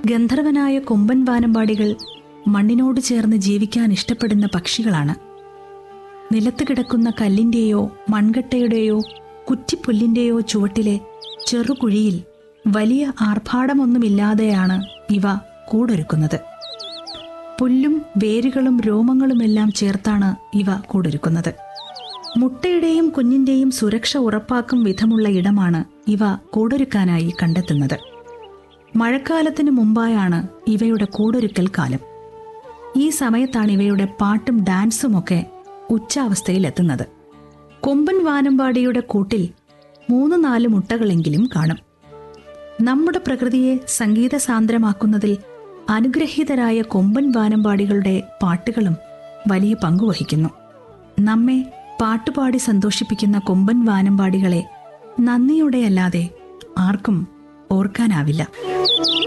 ഗന്ധർവനായ കൊമ്പൻ വാനമ്പാടികൾ മണ്ണിനോട് ചേർന്ന് ജീവിക്കാൻ ഇഷ്ടപ്പെടുന്ന പക്ഷികളാണ്. നിലത്ത് കിടക്കുന്ന കല്ലിൻ്റെയോ മൺകട്ടയുടെയോ കുറ്റിപ്പുല്ലിൻ്റെയോ ചുവട്ടിലെ ചെറുകുഴിയിൽ വലിയ ആർഭാടമൊന്നുമില്ലാതെയാണ് ഇവ കൂടൊരുക്കുന്നത്. പുല്ലും വേരുകളും രോമങ്ങളുമെല്ലാം ചേർത്താണ് ഇവ കൂടൊരുക്കുന്നത്. മുട്ടയുടെയും കുഞ്ഞിൻ്റെയും സുരക്ഷ ഉറപ്പാക്കും വിധമുള്ള ഇടമാണ് ഇവ കൂടൊരുക്കാനായി കണ്ടെത്തുന്നത്. മഴക്കാലത്തിനു മുമ്പായാണ് ഇവയുടെ കൂടൊരുക്കൽ കാലം. ഈ സമയത്താണ് ഇവയുടെ പാട്ടും ഡാൻസുമൊക്കെ ഉച്ചാവസ്ഥയിലെത്തുന്നത്. കൊമ്പൻ വാനമ്പാടിയുടെ കൂട്ടിൽ 3-4 മുട്ടകളെങ്കിലും കാണും. നമ്മുടെ പ്രകൃതിയെ സംഗീതസാന്ദ്രമാക്കുന്നതിൽ അനുഗ്രഹീതരായ കൊമ്പൻ വാനമ്പാടികളുടെ പാട്ടുകളും വലിയ പങ്കുവഹിക്കുന്നു. നമ്മെ പാട്ടുപാടി സന്തോഷിപ്പിക്കുന്ന കൊമ്പൻ വാനമ്പാടികളെ നന്ദിയോടെയല്ലാതെ ആർക്കും ഓർക്കാനാവില്ല.